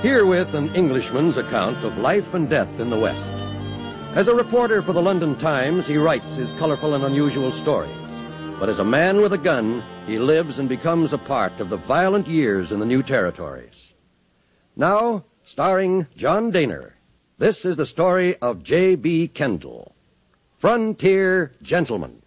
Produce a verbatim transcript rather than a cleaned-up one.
Herewith an Englishman's account of life and death in the West. As a reporter for the London Times, he writes his colorful and unusual stories. But as a man with a gun, he lives and becomes a part of the violent years in the new territories. Now, starring John Dehner, this is the story of J B. Kendall, Frontier Gentleman.